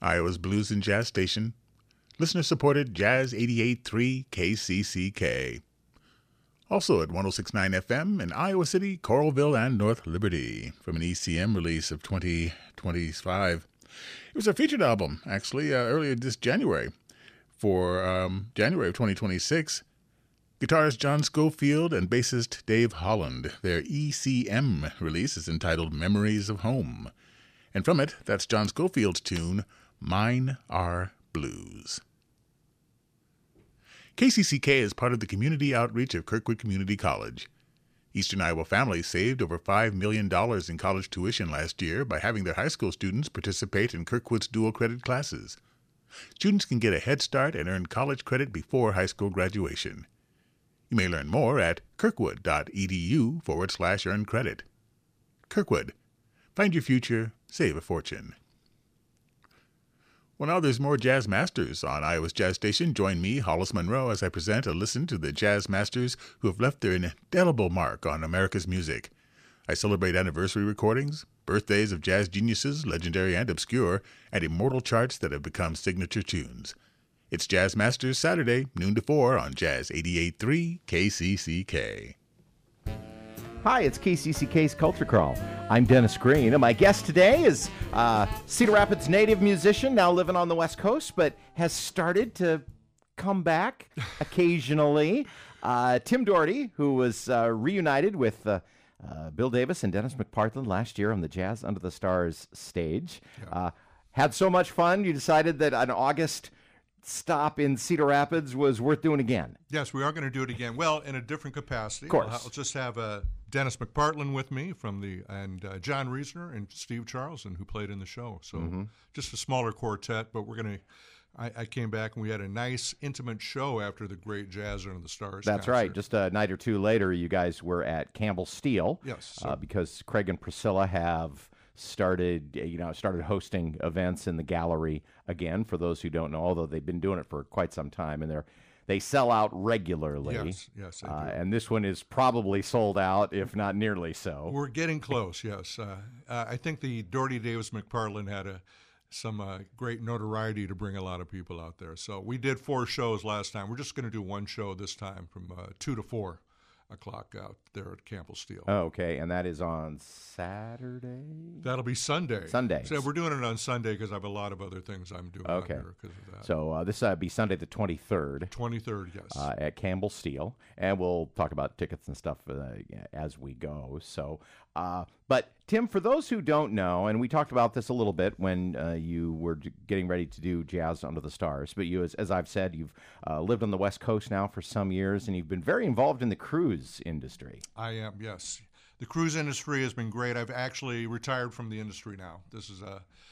Iowa's blues and jazz station. Listener-supported Jazz 88.3 KCCK. Also at 106.9 FM in Iowa City, Coralville, and North Liberty from an ECM release of 2025. It was our featured album, actually, earlier this January. For January of 2026, guitarist John Schofield and bassist Dave Holland. Their ECM release is entitled Memories of Home. And from it, that's John Schofield's tune, Mine Are Blues. KCCK is part of the community outreach of Kirkwood Community College. Eastern Iowa families saved over $5 million in college tuition last year by having their high school students participate in Kirkwood's dual credit classes. Students can get a head start and earn college credit before high school graduation. You may learn more at kirkwood.edu/earn credit. Kirkwood. Find your future, save a fortune. Well, now there's more Jazz Masters on Iowa's Jazz Station. Join me, Hollis Monroe, as I present a listen to the Jazz Masters who have left their indelible mark on America's music. I celebrate anniversary recordings, birthdays of jazz geniuses, legendary and obscure, and immortal charts that have become signature tunes. It's Jazz Masters Saturday, noon to 4 on Jazz 88.3 KCCK. Hi, it's KCCK's Culture Crawl. I'm Dennis Green, and my guest today is Cedar Rapids native musician, now living on the West Coast, but has started to come back occasionally. Tim Doherty, who was reunited with Bill Davis and Dennis McPartlin last year on the Jazz Under the Stars stage. Yeah. Had so much fun, you decided that an August stop in Cedar Rapids was worth doing again. Yes, we are going to do it again. Well, in a different capacity. Of course. I'll just have Dennis McPartlin with me and John Reisner and Steve Charleston, who played in the show. So just a smaller quartet, but we're going to. I came back and we had a nice, intimate show after the great Jazz Under the Stars. That's concert. right. Just a night or two later, you guys were at Campbell Steel. Yes. Because Craig and Priscilla have started hosting events in the gallery again. For those who don't know, although they've been doing it for quite some time, and they sell out regularly. Yes, they do. And this one is probably sold out, if not nearly so. We're getting close. Yes, I think the Doherty Davis McPartlin had some great notoriety to bring a lot of people out there. So we did 4 shows last time. We're just going to do 1 show this time from 2 to 4 o'clock out there at Campbell Steel. Oh, okay, and that is on Saturday? That'll be Sunday. Sunday. So we're doing it on Sunday because I have a lot of other things I'm doing out here because of that. So this will be Sunday the 23rd. 23rd, yes. At Campbell Steel, and we'll talk about tickets and stuff as we go. So, but Tim, for those who don't know, and we talked about this a little bit when you were getting ready to do Jazz Under the Stars, but you, as I've said, you've lived on the West Coast now for some years, and you've been very involved in the cruise industry. I am, yes. The cruise industry has been great. I've actually retired from the industry now. This is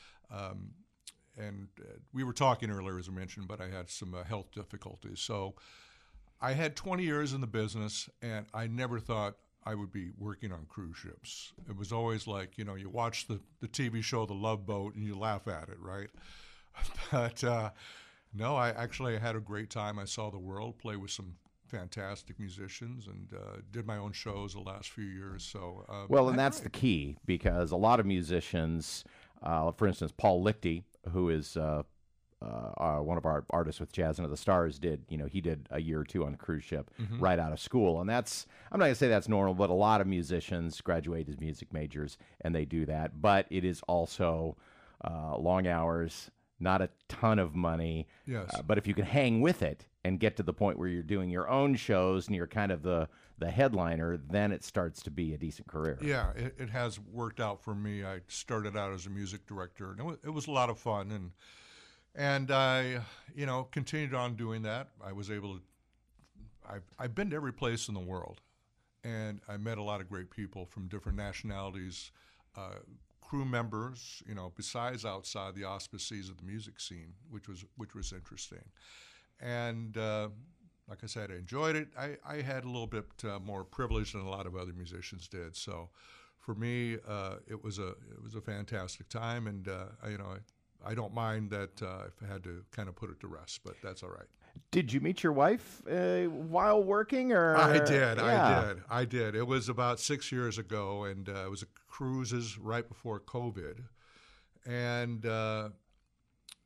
and we were talking earlier, as I mentioned, but I had some health difficulties. So I had 20 years in the business, and I never thought I would be working on cruise ships. It was always like, you watch the TV show The Love Boat, and you laugh at it, right? But no, I had a great time. I saw the world, play with some fantastic musicians, and did my own shows the last few years. So and that's the key, because a lot of musicians, for instance, Paul Lichty, who is one of our artists with Jazz Under the Stars, he did a year or 2 on a cruise ship right out of school, and that's, I'm not gonna say that's normal, but a lot of musicians graduate as music majors and they do that. But it is also long hours, not a ton of money. Yes. But if you can hang with it and get to the point where you're doing your own shows and you're kind of the headliner, then it starts to be a decent career. Yeah, it has worked out for me. I started out as a music director, and it was a lot of fun, and I, continued on doing that. I was able to. I've been to every place in the world, and I met a lot of great people from different nationalities, crew members, besides outside the auspices of the music scene, which was interesting, and. Like I said, I enjoyed it. I had a little bit more privilege than a lot of other musicians did. So, for me, it was a fantastic time, and I don't mind that if I had to kind of put it to rest, but that's all right. Did you meet your wife while working, or? I did. Yeah. I did. It was about 6 years ago, and it was cruises right before COVID, and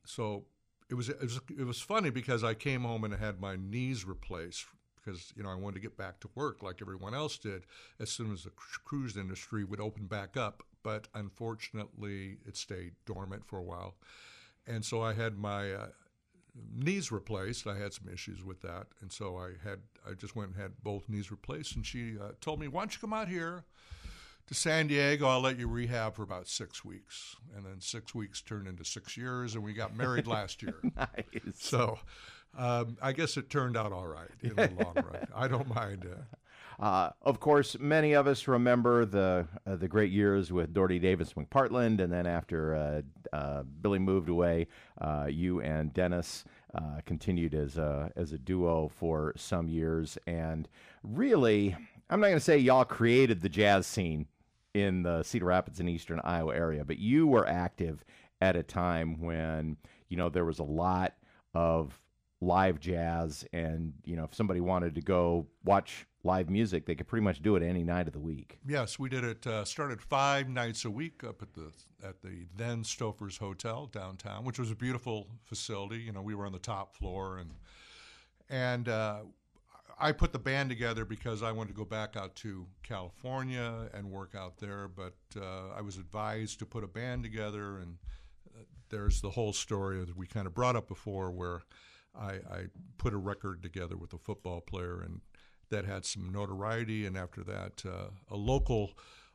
so it was funny because I came home and I had my knees replaced because I wanted to get back to work like everyone else did as soon as the cruise industry would open back up. But unfortunately, it stayed dormant for a while, and so I had my knees replaced. I had some issues with that, and so I just went and had both knees replaced. And she told me, "Why don't you come out here to San Diego? I'll let you rehab for about 6 weeks." And then 6 weeks turned into 6 years, and we got married last year. Nice. So I guess it turned out all right in the long run. I don't mind. Of course, many of us remember the great years with Doherty Davis McPartland, and then after Billy moved away, you and Dennis continued as a duo for some years. And really, I'm not going to say y'all created the jazz scene in the Cedar Rapids and Eastern Iowa area, but you were active at a time when there was a lot of live jazz, and if somebody wanted to go watch live music, they could pretty much do it any night of the week. Yes, we did it. Started 5 nights a week up at the then Stouffer's Hotel downtown, which was a beautiful facility. We were on the top floor, and I put the band together because I wanted to go back out to California and work out there. But I was advised to put a band together, and there's the whole story that we kind of brought up before, where I put a record together with a football player, and that had some notoriety. And after that, a local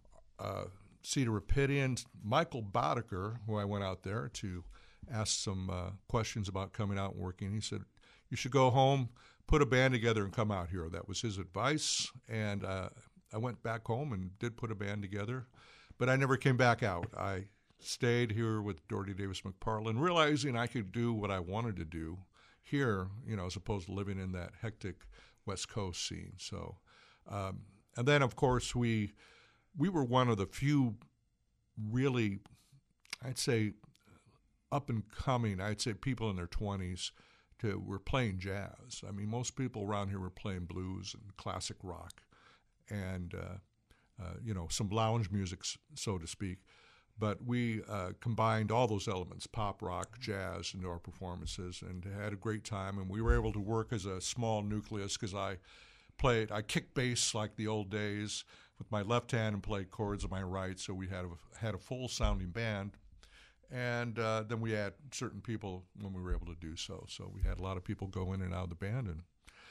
Cedar Rapidian, Michael Boddicker, who I went out there to ask some questions about coming out and working, he said, "You should go home, put a band together, and come out here." That was his advice. And I went back home and did put a band together, but I never came back out. I stayed here with Doherty Davis McPartland, realizing I could do what I wanted to do here, as opposed to living in that hectic West Coast scene. So, and then of course we were one of the few really, I'd say, up and coming, people in their 20s were playing jazz. I mean, most people around here were playing blues and classic rock, and some lounge music, so to speak. But we combined all those elements, pop, rock, jazz, into our performances, and had a great time. And we were able to work as a small nucleus because I kicked bass like the old days with my left hand and played chords with my right. So we had a full sounding band. And then we had certain people when we were able to do so. So we had a lot of people go in and out of the band. And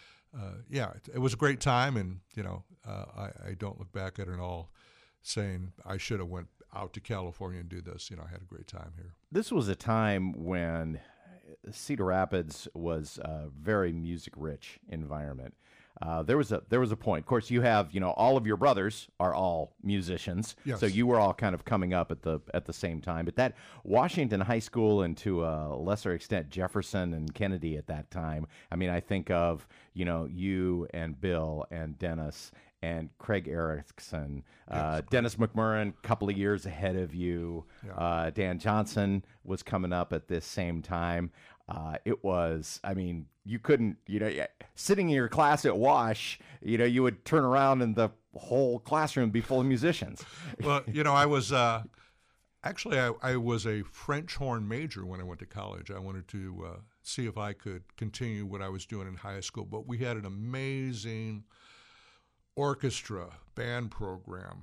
it was a great time. And, I don't look back at it at all saying I should have went out to California and do this. I had a great time here. This was a time when Cedar Rapids was a very music-rich environment. There was a point. Of course, you have all of your brothers are all musicians, yes. So you were all kind of coming up at the same time. But that Washington High School, and to a lesser extent Jefferson and Kennedy at that time. I mean, I think of you and Bill and Dennis and Craig Erickson, yes, Dennis McMurrin, a couple of years ahead of you. Yeah. Dan Johnson was coming up at this same time. It was, I mean, you couldn't, sitting in your class at Wash, you would turn around and the whole classroom would be full of musicians. Well, I was, actually, I was a French horn major when I went to college. I wanted to see if I could continue what I was doing in high school, but we had an amazing orchestra band program.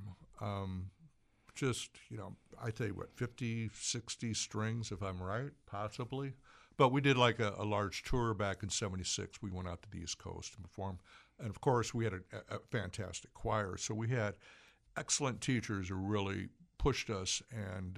I tell you what, 50, 60 strings, if I'm right, possibly. But we did like a large tour back in '76. We went out to the East Coast and performed. And of course, we had a fantastic choir. So we had excellent teachers who really pushed us. And,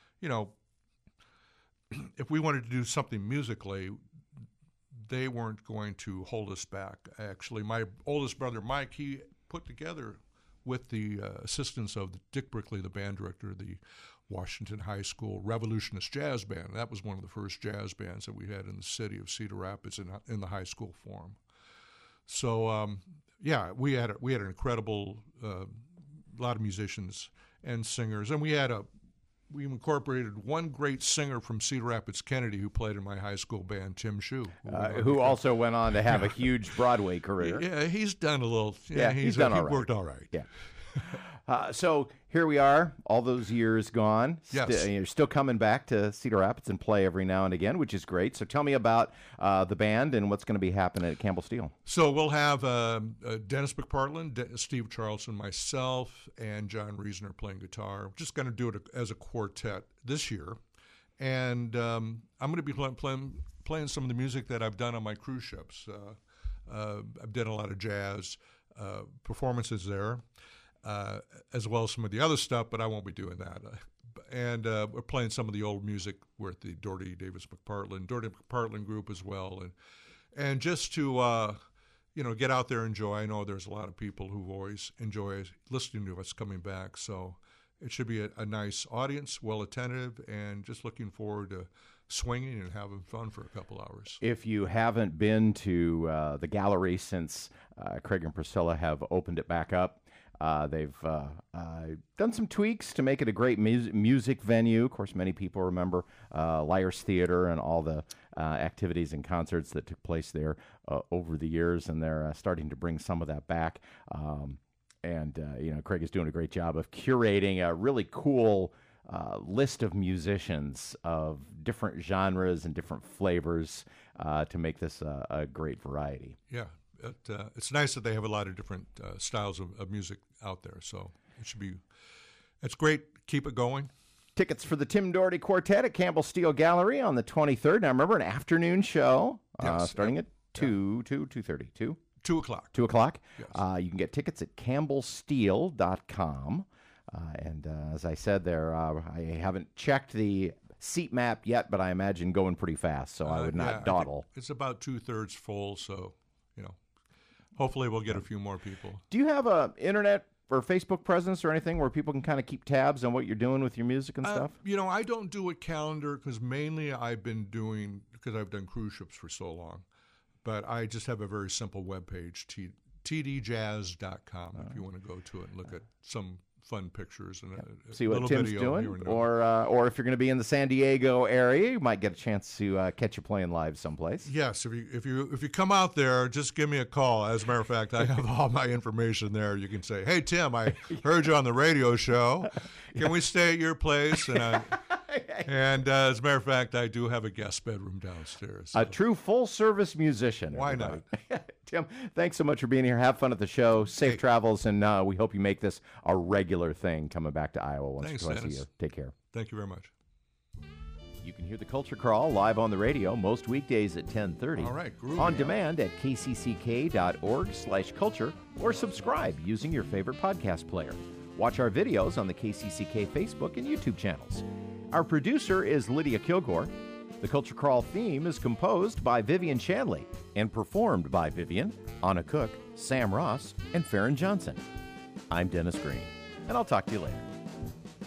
if we wanted to do something musically, they weren't going to hold us back. Actually, my oldest brother, Mike, he put together, with the assistance of Dick Brickley, the band director of the Washington High School Revolutionist Jazz Band. That was one of the first jazz bands that we had in the city of Cedar Rapids in the high school form. So, we had an incredible lot of musicians and singers, and we incorporated one great singer from Cedar Rapids, Kennedy, who played in my high school band, Tim Shue. Who also went on to have a huge Broadway career. Yeah, he's done a little. He's done all right. Worked all right. Yeah. So here we are, all those years gone. Yes. You're still coming back to Cedar Rapids and play every now and again, which is great. So tell me about the band and what's going to be happening at Campbell Steel. So we'll have Dennis McPartland, Steve Charleston, myself, and John Reasoner playing guitar. We're just going to do it as a quartet this year. And I'm going to be playing some of the music that I've done on my cruise ships. I've done a lot of jazz performances there, as well as some of the other stuff, but I won't be doing that. And we're playing some of the old music with the Doherty Davis McPartland group as well. And just to, get out there and enjoy. I know there's a lot of people who always enjoy listening to us coming back. So it should be a nice audience, well attentive, and just looking forward to swinging and having fun for a couple hours. If you haven't been to the gallery since Craig and Priscilla have opened it back up, they've done some tweaks to make it a great music venue. Of course, many people remember Lyres Theater and all the activities and concerts that took place there over the years, and they're starting to bring some of that back. Craig is doing a great job of curating a really cool list of musicians of different genres and different flavors to make this a great variety. Yeah, it's nice that they have a lot of different styles of music out there. So it's great. Keep it going. Tickets for the Tim Doherty Quartet at Campbell Steel Gallery on the 23rd. Now, remember, an afternoon show starting at 2:30. 2 o'clock. 2 o'clock. Yes. You can get tickets at campbellsteel.com. As I said there, I haven't checked the seat map yet, but I imagine going pretty fast, so I would not dawdle. It's about 2/3 full, so, hopefully we'll get a few more people. Do you have a internet or Facebook presence or anything where people can kind of keep tabs on what you're doing with your music and stuff? I don't do a calendar because mainly I've done cruise ships for so long. But I just have a very simple webpage, tdjazz.com, if you want to go to it and look at some fun pictures and see what Tim's doing, or if you're going to be in the San Diego area, you might get a chance to catch you playing live someplace. Yes, if you come out there, just give me a call. As a matter of fact, I have all my information there. You can say, "Hey Tim, I heard you on the radio show. Can we stay at your place?" And as a matter of fact, I do have a guest bedroom downstairs. So. A true full-service musician. Why not? Tim, thanks so much for being here. Have fun at the show. Safe travels, and we hope you make this a regular thing coming back to Iowa once or twice a year. Take care. Thank you very much. You can hear the Culture Crawl live on the radio most weekdays at 10:30. All right, groovy. On demand at kcck.org/culture or subscribe using your favorite podcast player. Watch our videos on the KCCK Facebook and YouTube channels. Our producer is Lydia Kilgore. The Culture Crawl theme is composed by Vivian Shanley and performed by Vivian, Anna Cook, Sam Ross, and Farron Johnson. I'm Dennis Green, and I'll talk to you later.